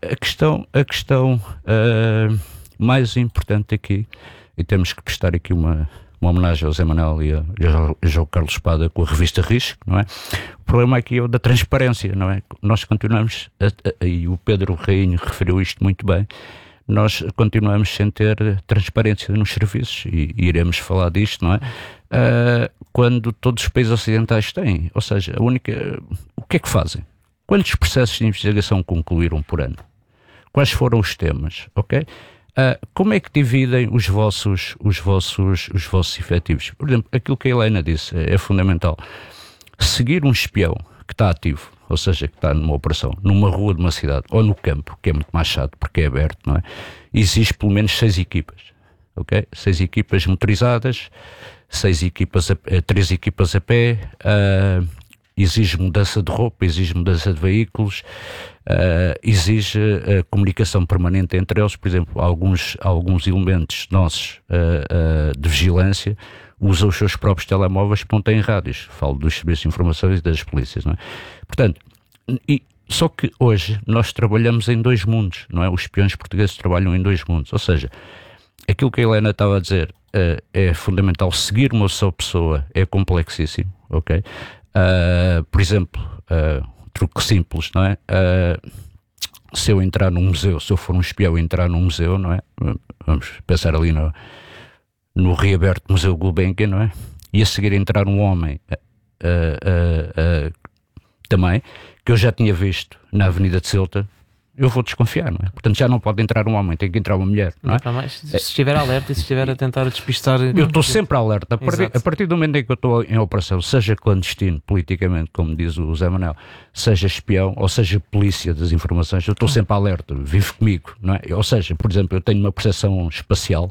A questão mais importante aqui, e temos que prestar aqui uma homenagem ao Zé Manuel e ao João Carlos Espada com a revista Risco, não é? O problema aqui é o da transparência, não é? Nós continuamos, e o Pedro Rainho referiu isto muito bem, nós continuamos sem ter transparência nos serviços, e iremos falar disto, não é? Quando todos os países ocidentais têm, ou seja, o que é que fazem? Quantos processos de investigação concluíram por ano? Quais foram os temas, ok? Como é que dividem os vossos efetivos? Por exemplo, aquilo que a Helena disse é fundamental. Seguir um espião que está ativo, ou seja, que está numa operação, numa rua de uma cidade, ou no campo, que é muito mais chato porque é aberto, não é? Exige pelo menos 6 equipas, ok? 6 equipas motorizadas, 3 equipas a pé, exige mudança de roupa, exige mudança de veículos, exige comunicação permanente entre eles. Por exemplo, alguns elementos nossos de vigilância usam os seus próprios telemóveis que não têm rádios. Falo dos serviços de informações e das polícias, não é? Portanto, só que hoje nós trabalhamos em 2 mundos, não é? Os espiões portugueses trabalham em 2 mundos, ou seja, aquilo que a Helena estava a dizer é fundamental. Seguir uma só pessoa é complexíssimo, ok? Por exemplo, truque simples, não é? Se eu entrar num museu, se eu for um espião e entrar num museu, não é? Vamos pensar ali no reaberto Museu Gulbenkian, não é? E a seguir entrar um homem também, que eu já tinha visto na Avenida de Ceuta, eu vou desconfiar, não é? Portanto, já não pode entrar um homem, tem que entrar uma mulher, não é? Se estiver alerta e se estiver a tentar despistar... Eu estou sempre alerta. A partir do momento em que eu estou em operação, seja clandestino, politicamente, como diz o Zé Manuel, seja espião ou seja polícia das informações, eu estou sempre alerta, vive comigo, não é? Ou seja, por exemplo, eu tenho uma percepção espacial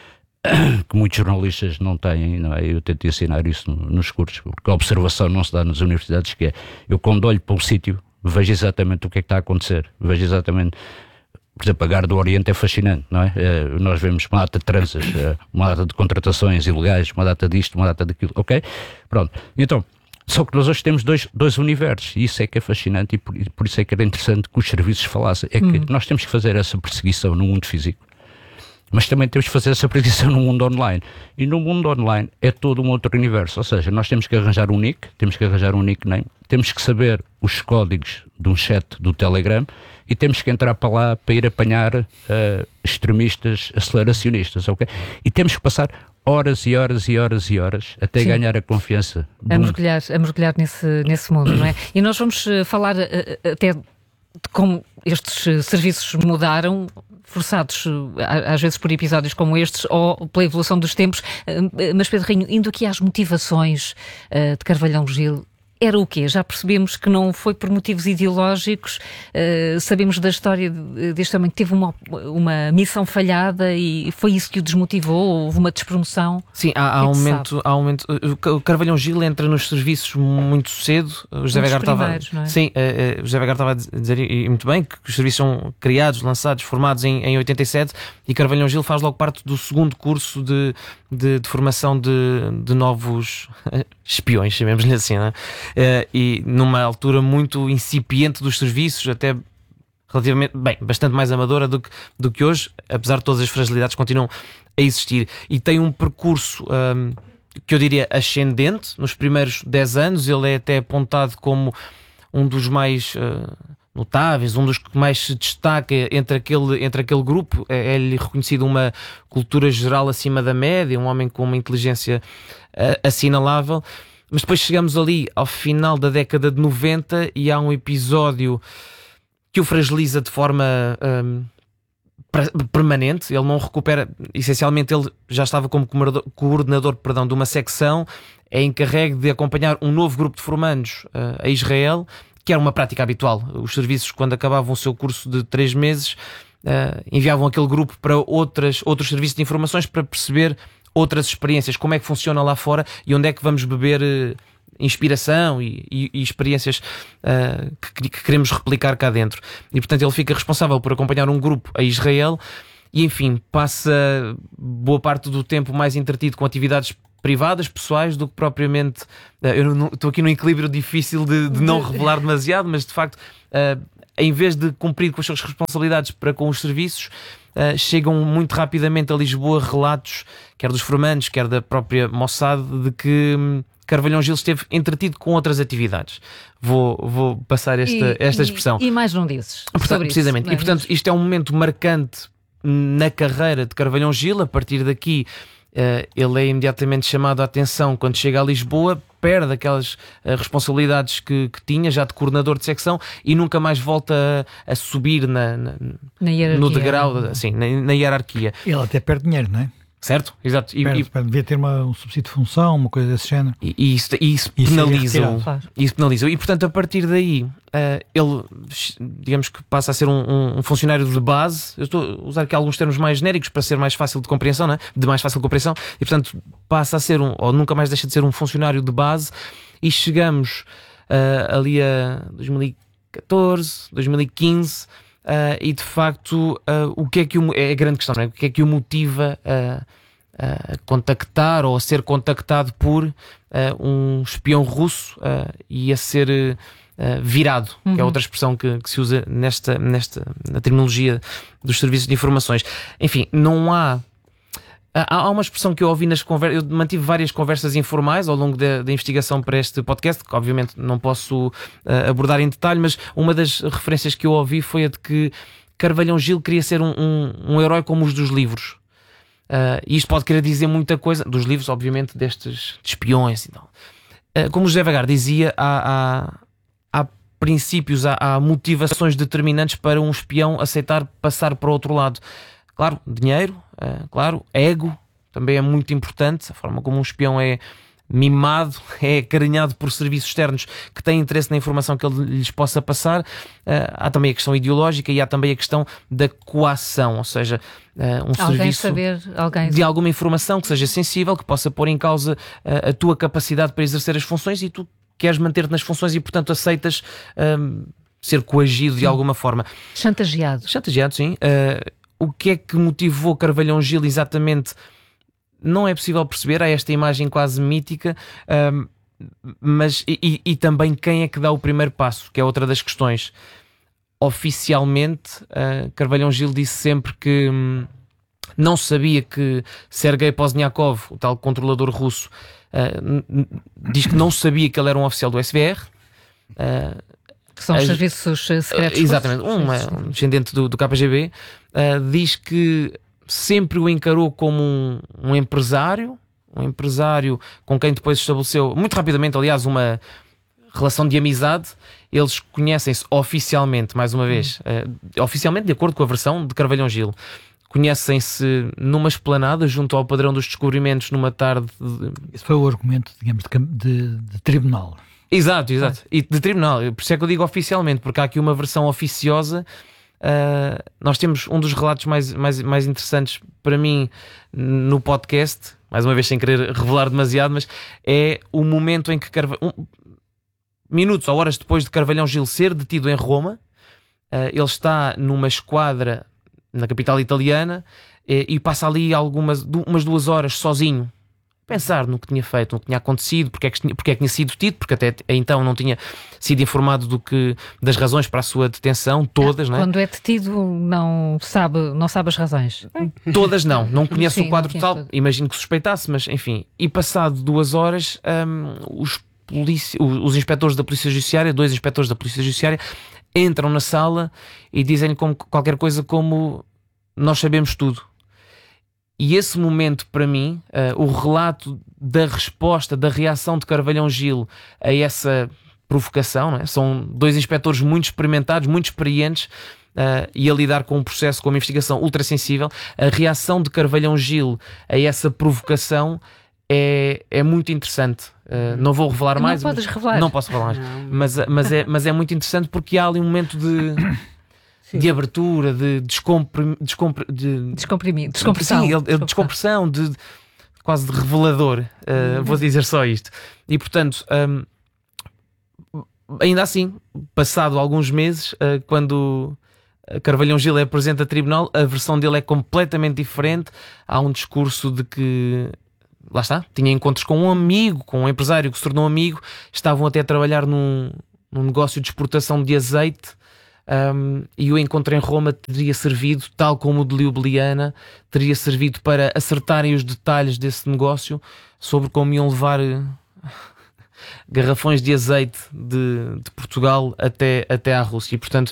que muitos jornalistas não têm, não é? Eu tento ensinar isso nos cursos, porque a observação não se dá nas universidades, que é, eu quando olho para um sítio, vejo exatamente o que é que está a acontecer, vejo exatamente, por exemplo, a Guarda do Oriente é fascinante, não é? Nós vemos uma data de tranças, uma data de contratações ilegais, uma data disto, uma data daquilo, ok? Pronto, então, só que nós hoje temos dois universos, e isso é que é fascinante, e por isso é que era interessante que os serviços falassem, é que nós temos que fazer essa perseguição no mundo físico, mas também temos que fazer essa perseguição no mundo online. E no mundo online é todo um outro universo. Ou seja, nós temos que arranjar um nick, temos que arranjar um nickname, temos que saber os códigos de um chat do Telegram e temos que entrar para lá para ir apanhar extremistas, aceleracionistas, ok? E temos que passar horas e horas e horas e horas até ganhar a confiança. A mergulhar nesse mundo, não é? E nós vamos falar até de como estes serviços mudaram, forçados às vezes por episódios como estes ou pela evolução dos tempos. Mas Pedro Rainho, indo aqui às motivações de Carvalhão Gil, era o quê? Já percebemos que não foi por motivos ideológicos, sabemos da história deste homem que teve uma missão falhada e foi isso que o desmotivou, houve uma despromoção. Sim, há um momento. O Carvalhão Gil entra nos serviços muito cedo. O José Vegar estava, é? sim, o José Vegar estava a dizer, e muito bem, que os serviços são criados, lançados, formados em 87, e Carvalhão Gil faz logo parte do segundo curso de formação de novos espiões, chamemos-lhe assim, não é? E numa altura muito incipiente dos serviços, até relativamente, bastante mais amadora do que hoje, apesar de todas as fragilidades continuam a existir. E tem um percurso que eu diria ascendente. Nos primeiros 10 anos ele é até apontado como um dos mais notáveis, um dos que mais se destaca entre aquele grupo. É-lhe reconhecido uma cultura geral acima da média, um homem com uma inteligência assinalável. Mas depois chegamos ali ao final da década de 90 e há um episódio que o fragiliza de forma permanente. Ele não recupera, essencialmente ele já estava como coordenador de uma secção, é encarregue de acompanhar um novo grupo de formandos a Israel, que era uma prática habitual. Os serviços, quando acabavam o seu curso de 3 meses, enviavam aquele grupo para outros serviços de informações para perceber outras experiências, como é que funciona lá fora e onde é que vamos beber inspiração e experiências que queremos replicar cá dentro. E portanto ele fica responsável por acompanhar um grupo a Israel e enfim, passa boa parte do tempo mais entretido com atividades privadas, pessoais, do que propriamente... Eu estou aqui num equilíbrio difícil de não revelar demasiado, mas de facto em vez de cumprir com as suas responsabilidades para com os serviços, chegam muito rapidamente a Lisboa relatos, quer dos formandos, quer da própria Mossad, de que Carvalhão Gil esteve entretido com outras atividades. Vou passar esta expressão. E mais não dizes. Portanto, precisamente. E portanto, isto é um momento marcante na carreira de Carvalhão Gil. A partir daqui, ele é imediatamente chamado a atenção quando chega a Lisboa, perde aquelas responsabilidades que tinha já de coordenador de secção e nunca mais volta a subir no degrau, assim, na hierarquia. Ele até perde dinheiro, não é? Certo? Exato. Devia ter um subsídio de função, uma coisa desse género. E isso penaliza-o. E portanto, a partir daí, ele, digamos que passa a ser um funcionário de base. Eu estou a usar aqui alguns termos mais genéricos para ser mais fácil de compreensão, não é? De mais fácil compreensão. E portanto, passa a ser ou nunca mais deixa de ser um funcionário de base. E chegamos ali a 2014, 2015. E de facto, o que é que é a grande questão, não é? O que é que o motiva a contactar ou a ser contactado por um espião russo e a ser virado, que é outra expressão que se usa na terminologia dos serviços de informações. Enfim, não há uma expressão que eu ouvi nas conversas. Eu mantive várias conversas informais ao longo da investigação para este podcast, que obviamente não posso abordar em detalhe, mas uma das referências que eu ouvi foi a de que Carvalhão Gil queria ser um herói como os dos livros. E isto pode querer dizer muita coisa, dos livros, obviamente, destes de espiões e tal. Como o José Vagar dizia, há princípios, há motivações determinantes para um espião aceitar passar para o outro lado. Claro, dinheiro, claro, ego também é muito importante, a forma como um espião é mimado, é acarinhado por serviços externos que têm interesse na informação que ele lhes possa passar. Há também a questão ideológica e há também a questão da coação, ou seja, serviço de alguma informação que seja sensível, que possa pôr em causa a tua capacidade para exercer as funções e tu queres manter-te nas funções e portanto aceitas ser coagido de alguma forma. Chantageado, sim. O que é que motivou Carvalhão Gil exatamente? Não é possível perceber, há esta imagem quase mítica, mas e também quem é que dá o primeiro passo, que é outra das questões. Oficialmente, Carvalhão Gil disse sempre que não sabia que Sergei Pozniakov, o tal controlador russo, diz que não sabia que ele era um oficial do SVR. Que são os serviços secretos. Exatamente, um descendente do KGB, diz que sempre o encarou como um empresário com quem depois estabeleceu, muito rapidamente, aliás, uma relação de amizade. Eles conhecem-se oficialmente, mais uma vez, oficialmente de acordo com a versão de Carvalhão Gil. Conhecem-se numa esplanada junto ao Padrão dos Descobrimentos numa tarde. Esse foi o argumento, digamos, de tribunal. Exato. E de tribunal. Por isso é que eu digo oficialmente, porque há aqui uma versão oficiosa. Nós temos um dos relatos mais interessantes para mim no podcast, mais uma vez sem querer revelar demasiado, mas é o momento em que minutos ou horas depois de Carvalhão Gil ser detido em Roma, ele está numa esquadra na capital italiana e passa ali umas 2 horas sozinho, pensar no que tinha feito, no que tinha acontecido, porque é que tinha sido detido, porque até então não tinha sido informado das razões para a sua detenção, todas, não é? Quando é detido não sabe as razões. Todas não conhece o quadro total, imagino que suspeitasse, mas enfim. E passado 2 horas, os inspectores da Polícia Judiciária, 2 inspectores da Polícia Judiciária, entram na sala e dizem-lhe qualquer coisa como: nós sabemos tudo. E esse momento, para mim, o relato da resposta, da reação de Carvalhão Gil a essa provocação, não é? São 2 inspectores muito experimentados, muito experientes e a lidar com um processo, com uma investigação ultrassensível. A reação de Carvalhão Gil a essa provocação é muito interessante. Não vou revelar mais. Não podes revelar. Não posso revelar mais. Mas é muito interessante porque há ali um momento de abertura, de descompressão. Sim, descompressão, quase de revelador. Vou dizer só isto. E portanto, ainda assim, passado alguns meses, quando Carvalhão Gil é apresentado a tribunal, a versão dele é completamente diferente. Há um discurso de que, lá está, tinha encontros com um amigo, com um empresário que se tornou amigo, estavam até a trabalhar num negócio de exportação de azeite. e o encontro em Roma teria servido, tal como o de Ljubljana, teria servido para acertarem os detalhes desse negócio sobre como iam levar garrafões de azeite de Portugal até à Rússia. E, portanto,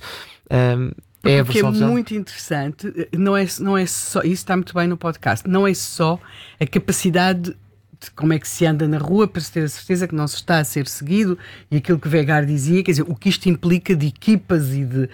é a versão muito interessante, não é só, isso está muito bem no podcast, não é só a capacidade de como é que se anda na rua para se ter a certeza que não se está a ser seguido, e aquilo que Veigar dizia, quer dizer, o que isto implica de equipas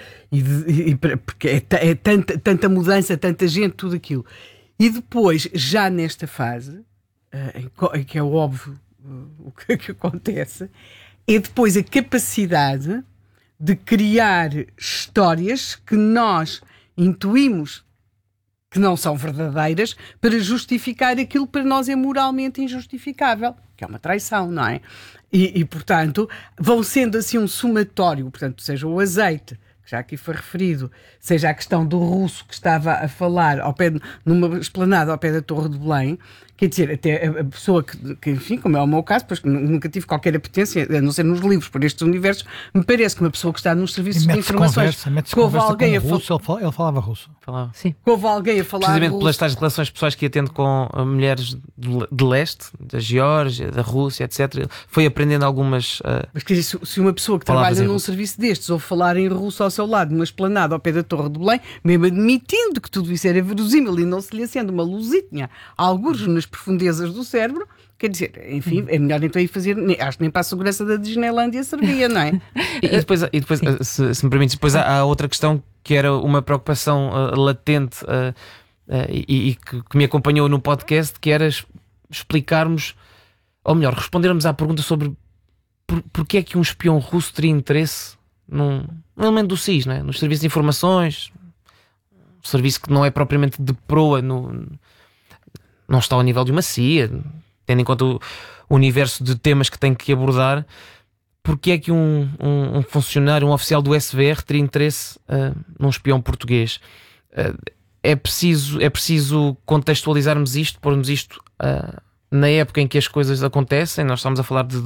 porque é tanta mudança, tanta gente, tudo aquilo. E depois, já nesta fase, em que é óbvio o que acontece, é depois a capacidade de criar histórias que nós intuímos que não são verdadeiras para justificar aquilo que para nós é moralmente injustificável, que é uma traição, não é? E portanto, vão sendo assim um somatório, portanto, seja o azeite, que já aqui foi referido, seja a questão do russo que estava a falar numa esplanada ao pé da Torre de Belém, quer dizer, até a pessoa que, enfim, como é o meu caso, pois nunca tive qualquer apetência, a não ser nos livros, por estes universos, me parece que uma pessoa que está nos serviços de informações, que houve alguém a falar... Ele falava russo. Sim. Que houve alguém a falar precisamente russo. pelas tais relações pessoais que ia tendo com mulheres de leste, da Geórgia, da Rússia, etc. Foi aprendendo algumas... Mas quer dizer, se uma pessoa que trabalha num serviço destes ouve falar em russo ao seu lado, numa esplanada ao pé da Torre de Belém, mesmo admitindo que tudo isso era verosímil e não se lhe acende uma luzinha, algures nas profundezas do cérebro, quer dizer, enfim, é melhor então ir fazer, acho que nem para a segurança da Disneylândia servia, não é? E depois se me permites, depois há outra questão que era uma preocupação latente e que me acompanhou no podcast, que era explicarmos, ou melhor, respondermos à pergunta sobre porque é que um espião russo teria interesse num elemento do SIS, não é? Nos serviços de informações, um serviço que não é propriamente de proa, não está ao nível de uma CIA, tendo em conta o universo de temas que tem que abordar. Porque é que um funcionário, um oficial do SVR teria interesse num espião português? É preciso contextualizarmos isto, pormos isto na época em que as coisas acontecem. Nós estamos a falar de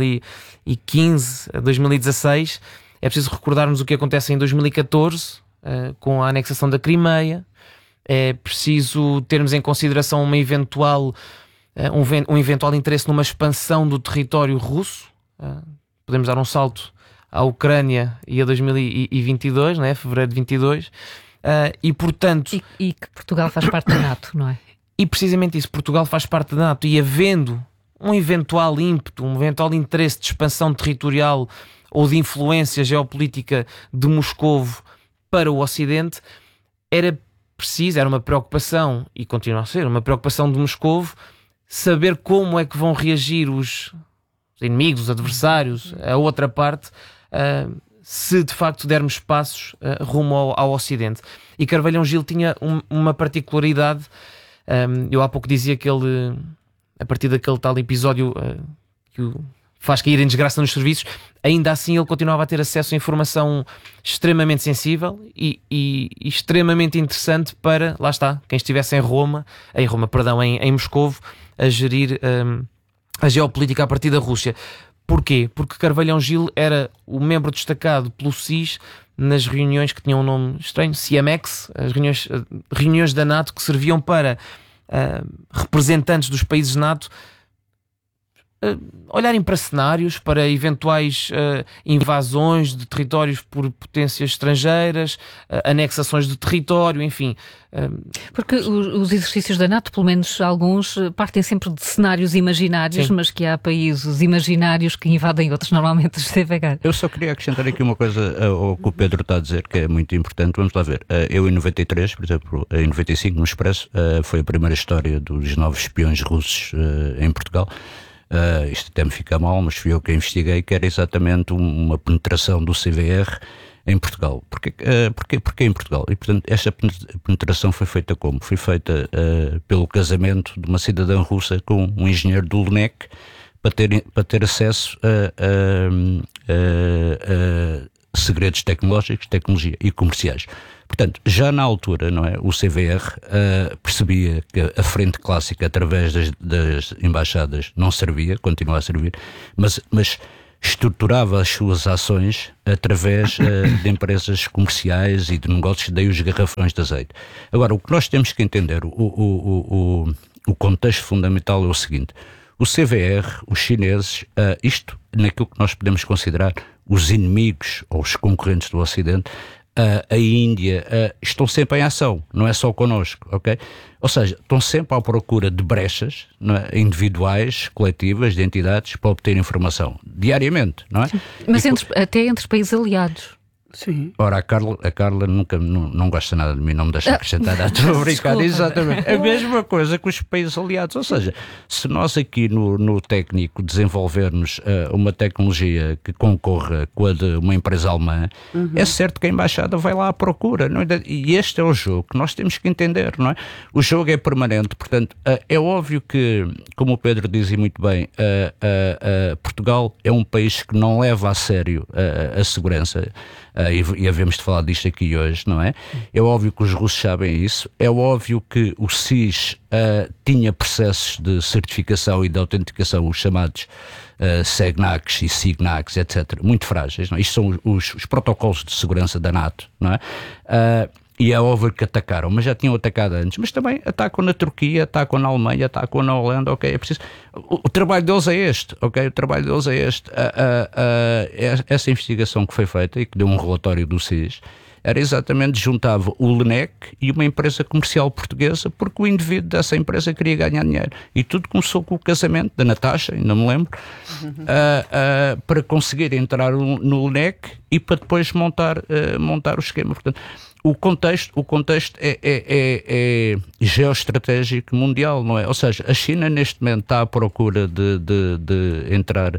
2015 a 2016. É preciso recordarmos o que acontece em 2014 com a anexação da Crimeia. É preciso termos em consideração um eventual interesse numa expansão do território russo. Podemos dar um salto à Ucrânia e a 2022, né? Fevereiro de 22, e portanto... E que Portugal faz parte da NATO, não é? E precisamente isso, Portugal faz parte da NATO, e havendo um eventual ímpeto, um eventual interesse de expansão territorial ou de influência geopolítica de Moscovo para o Ocidente, era uma preocupação, e continua a ser uma preocupação de Moscovo, saber como é que vão reagir os inimigos, os adversários, a outra parte, se de facto dermos passos rumo ao Ocidente. E Carvalhão Gil tinha uma particularidade. Eu há pouco dizia que ele, a partir daquele tal episódio que o faz cair em desgraça nos serviços, ainda assim ele continuava a ter acesso a informação extremamente sensível e extremamente interessante para, lá está, quem estivesse em Moscovo, a gerir a geopolítica a partir da Rússia. Porquê? Porque Carvalhão Gil era o membro destacado pelo SIS nas reuniões que tinham um nome estranho, CIAMEX, as reuniões da NATO, que serviam para representantes dos países NATO olharem para cenários, para eventuais invasões de territórios por potências estrangeiras, anexações de território, enfim. Porque os exercícios da NATO, pelo menos alguns, partem sempre de cenários imaginários, sim, mas que há países imaginários que invadem outros, normalmente os CVH. Eu só queria acrescentar aqui uma coisa ao que o Pedro está a dizer, que é muito importante. Vamos lá ver. Eu em 93, por exemplo, em 95 no Expresso, foi a primeira história dos 9 espiões russos em Portugal. Isto até me fica mal, mas fui eu que investiguei, que era exatamente uma penetração do CVR em Portugal. Porquê em Portugal? E, portanto, esta penetração foi feita como? Foi feita pelo casamento de uma cidadã russa com um engenheiro do LUNEC para ter acesso a segredos tecnológicos, tecnologia e comerciais. Portanto, já na altura, não é, o CVR percebia que a frente clássica através das embaixadas não servia, continua a servir, mas estruturava as suas ações através de empresas comerciais e de negócios, daí os garrafões de azeite. Agora, o que nós temos que entender, o contexto fundamental é o seguinte: o CVR, os chineses, isto naquilo que nós podemos considerar os inimigos ou os concorrentes do Ocidente, a Índia, estão sempre em ação, não é só connosco, ok? Ou seja, estão sempre à procura de brechas, não é? Individuais, coletivas, de entidades, para obter informação, diariamente, não é? Mas até entre países aliados. Sim. Ora, a Carla nunca não gosta nada de mim, não me deixa acrescentar nada. Estou a brincar, exatamente. A mesma coisa que os países aliados. Ou seja, se nós aqui no técnico desenvolvermos uma tecnologia que concorra com a de uma empresa alemã, é certo que a embaixada vai lá à procura. Não é? E este é o jogo que nós temos que entender, não é? O jogo é permanente, portanto, é óbvio que, como o Pedro dizia muito bem, Portugal é um país que não leva a sério a segurança. E havemos de falar disto aqui hoje, não é? É óbvio que os russos sabem isso, é óbvio que o SIS tinha processos de certificação e de autenticação, os chamados SEGNACs e SIGNACs, etc., muito frágeis, não é? Isto são os protocolos de segurança da NATO, não é? E é óbvio que atacaram, mas já tinham atacado antes, mas também atacam na Turquia, atacam na Alemanha, atacam na Holanda, ok, é preciso. O trabalho deles é este, ok, o trabalho deles é este. Essa investigação que foi feita e que deu um relatório do SIS, era exatamente, juntava o LNEC e uma empresa comercial portuguesa, porque o indivíduo dessa empresa queria ganhar dinheiro. E tudo começou com o casamento da Natasha, ainda me lembro, para conseguir entrar no LNEC e para depois montar o esquema. Portanto, o contexto é geoestratégico mundial, não é? Ou seja, a China neste momento está à procura de entrar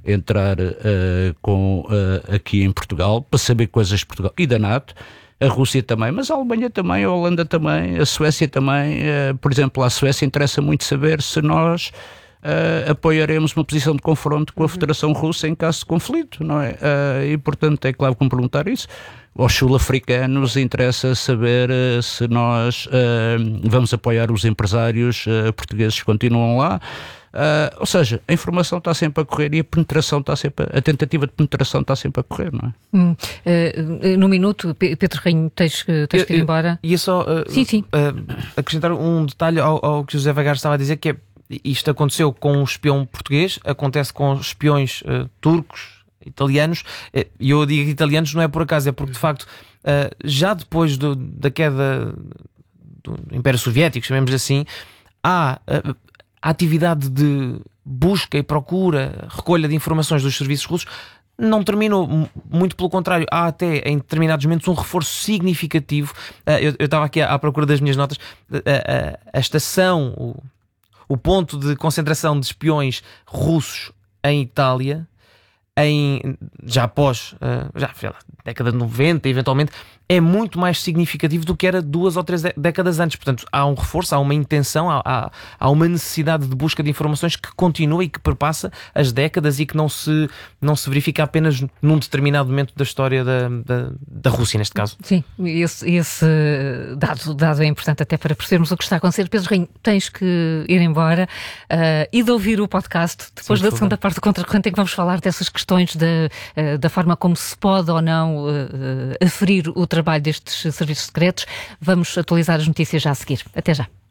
aqui em Portugal, para saber coisas de Portugal e da NATO. A Rússia também, mas a Alemanha também, a Holanda também, a Suécia também. Por exemplo, à Suécia interessa muito saber se nós apoiaremos uma posição de confronto com a Federação Russa em caso de conflito, não é? E, portanto, é claro que vão perguntar isso. Aos sul-africanos interessa saber se nós vamos apoiar os empresários portugueses que continuam lá. Ou seja, a informação está sempre a correr e a tentativa de penetração está sempre a correr, não é? No minuto, Pedro Rainho, tens que ir embora. Ia só acrescentar um detalhe ao que o José Vagares estava a dizer, que é: isto aconteceu com um espião português, acontece com espiões turcos, italianos, e eu digo italianos não é por acaso, é porque de facto já depois da queda do Império Soviético, chamemos assim, há a atividade de busca e procura, recolha de informações dos serviços russos não terminou, muito pelo contrário, há até em determinados momentos um reforço significativo. Eu estava aqui à procura das minhas notas, a estação, o ponto de concentração de espiões russos em Itália, já após década de 90, eventualmente, é muito mais significativo do que era 2 ou 3 décadas antes. Portanto, há um reforço, há uma intenção, há uma necessidade de busca de informações que continua e que perpassa as décadas e que não se verifica apenas num determinado momento da história da Rússia, neste caso. Sim, esse dado é importante até para percebermos o que está a acontecer. Pedro Rainho, tens que ir embora e de ouvir o podcast. Depois da segunda parte do Contracorrente, em que vamos falar dessas questões da forma como se pode ou não aferir o trabalho destes serviços secretos. Vamos atualizar as notícias já a seguir. Até já.